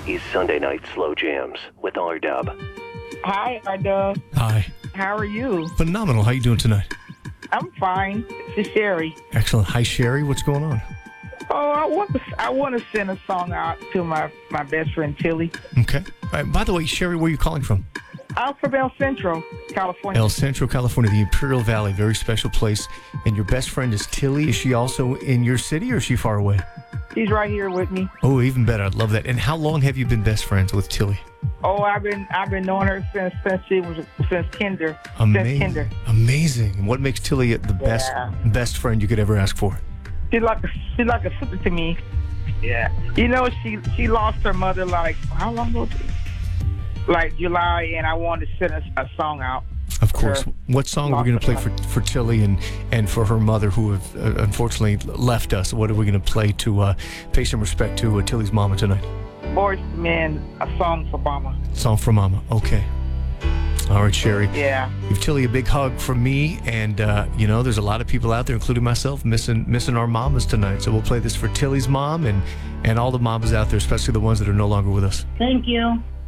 He's Sunday Night Slow Jams with R-Dub. Hi, R-Dub. Hi. How are you? Phenomenal. How you doing tonight? I'm fine. This is Sherry. Excellent. Hi, Sherry. What's going on? Oh, I want to send a song out to my best friend Tilly. Okay. All right, by the way, Sherry, where are you calling from? I'm from El Centro, California. El Centro, California, the Imperial Valley, very special place. And your best friend is Tilly. Is she also in your city or is she far away? She's right here with me. Oh, even better. I'd love that. And how long have you been best friends with Tilly? Oh, I've been knowing her since kinder. Amazing. Since kinder. Amazing. And what makes Tilly the best friend you could ever ask for? She's like a sister to me. Yeah. You know, she lost her mother like how long ago? Like July, and I wanted to send a song out. Of course. What song are we going to play for Tilly and for her mother who have unfortunately left us? What are we going to play to pay some respect to Tilly's mama tonight? Boys to Men, a song for Mama. Song for Mama. Okay. All right, Sherry. Yeah. Give Tilly a big hug from me, and there's a lot of people out there, including myself, missing our mamas tonight. So we'll play this for Tilly's mom and all the mamas out there, especially the ones that are no longer with us. Thank you.